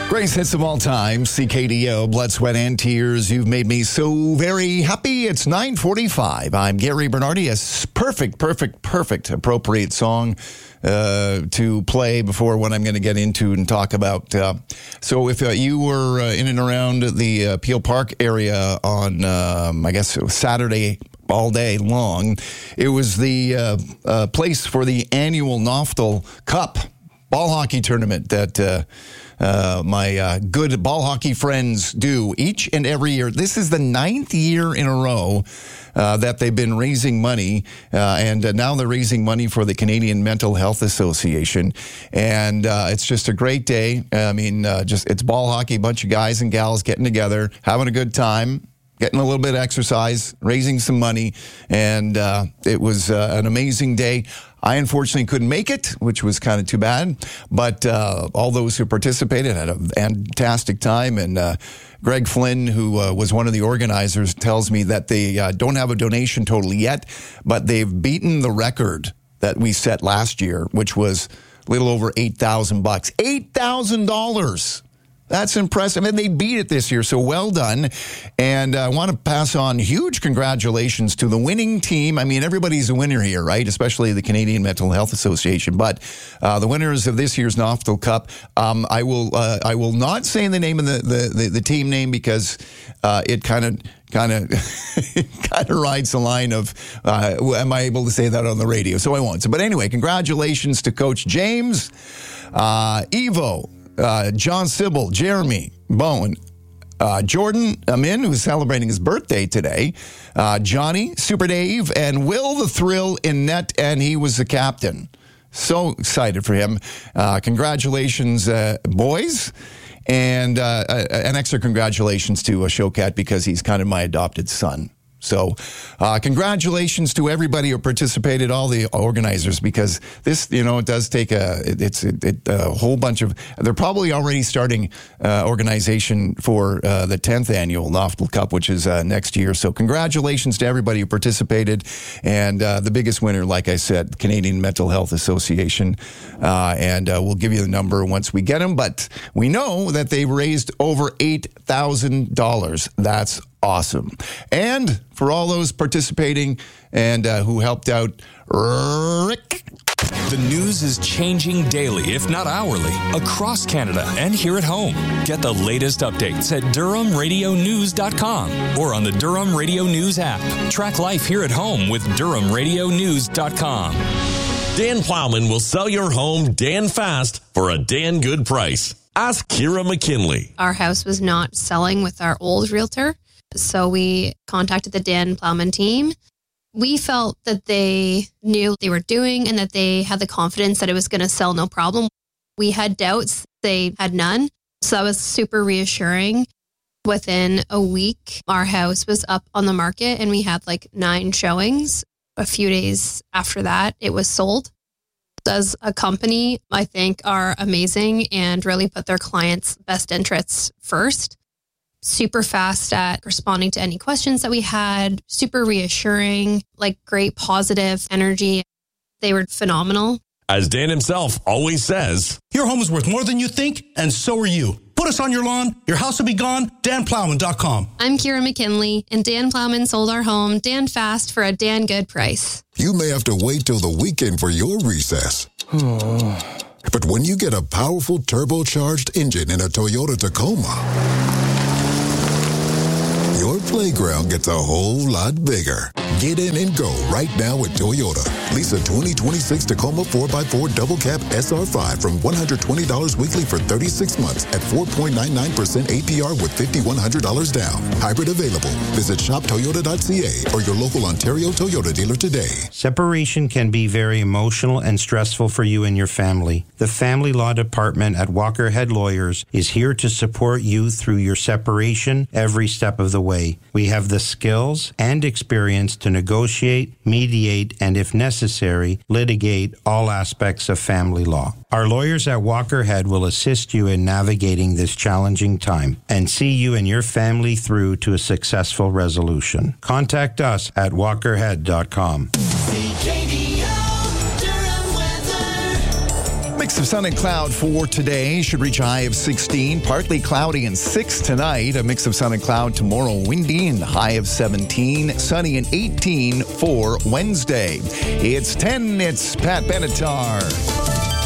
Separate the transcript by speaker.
Speaker 1: Greatest hits of all time, CKDO, Blood, Sweat, and Tears. You've made me so very happy. It's 9:45. I'm Gary Bernardi. A perfect, appropriate song to play before what I'm going to get into and talk about. So if you were in and around the Peel Park area on, I guess it was Saturday all day long, it was the place for the annual Noftel Cup ball hockey tournament that my good ball hockey friends do each and every year. This is the 9th year in a row that they've been raising money, and now they're raising money for the Canadian Mental Health Association. And it's just a great day. I mean, it's ball hockey, a bunch of guys and gals getting together, having a good time, getting a little bit of exercise, raising some money, and it was an amazing day. I unfortunately couldn't make it, which was kind of too bad, but all those who participated had a fantastic time, and Greg Flynn, who was one of the organizers, tells me that they don't have a donation total yet, but they've beaten the record that we set last year, which was a little over $8,000. $8,000! That's impressive. And they beat it this year, so well done. And I want to pass on huge congratulations to the winning team. I mean, everybody's a winner here, right? Especially the Canadian Mental Health Association. But the winners of this year's Noftel Cup, I will not say the name of the team name because it kind of rides the line of, am I able to say that on the radio? So I won't. But anyway, congratulations to Coach James, Evo, John Sybil, Jeremy Bowen, Jordan Amin, who's celebrating his birthday today, Johnny, Super Dave, and Will the Thrill in net, and he was the captain. So excited for him. Congratulations, boys. And an extra congratulations to Showcat because he's kind of my adopted son. So congratulations to everybody who participated, all the organizers, because this, it does take a whole bunch of, they're probably already starting organization for the 10th annual Noftel Cup, which is next year. So congratulations to everybody who participated. And the biggest winner, like I said, Canadian Mental Health Association. And we'll give you the number once we get them. But we know that they raised over $8,000. That's awesome. And for all those participating and who helped out, Rick.
Speaker 2: The news is changing daily, if not hourly, across Canada and here at home. Get the latest updates at DurhamRadioNews.com or on the Durham Radio News app. Track life here at home with DurhamRadioNews.com.
Speaker 3: Dan Plowman will sell your home Dan fast for a Dan good price. Ask Kira McKinley.
Speaker 4: Our house was not selling with our old realtor, so we contacted the Dan Plowman team. We felt that they knew what they were doing and that they had the confidence that it was going to sell no problem. We had doubts. They had none. So that was super reassuring. Within a week, our house was up on the market and we had 9 showings. A few days after that, it was sold. As a company, I think are amazing and really put their clients' best interests first. Super fast at responding to any questions that we had, super reassuring, great positive energy. They were phenomenal.
Speaker 3: As Dan himself always says,
Speaker 5: your home is worth more than you think, and so are you. Put us on your lawn, your house will be gone, danplowman.com.
Speaker 4: I'm Kira McKinley, and Dan Plowman sold our home Dan fast for a Dan good price.
Speaker 6: You may have to wait till the weekend for your recess. But when you get a powerful turbocharged engine in a Toyota Tacoma, your playground gets a whole lot bigger. Get in and go right now at Toyota. Lease a 2026 Tacoma 4x4 Double Cab SR5 from $120 weekly for 36 months at 4.99% APR with $5,100 down. Hybrid available. Visit shoptoyota.ca or your local Ontario Toyota dealer today.
Speaker 7: Separation can be very emotional and stressful for you and your family. The Family Law Department at Walker Head Lawyers is here to support you through your separation every step of the way. We have the skills and experience to negotiate, mediate, and if necessary, litigate all aspects of family law. Our lawyers at Walker Head will assist you in navigating this challenging time and see you and your family through to a successful resolution. Contact us at walkerhead.com.
Speaker 1: Mix of sun and cloud for today. Should reach a high of 16. Partly cloudy and 6 tonight. A mix of sun and cloud tomorrow. Windy and high of 17. Sunny and 18 for Wednesday. It's 10. It's Pat Benatar.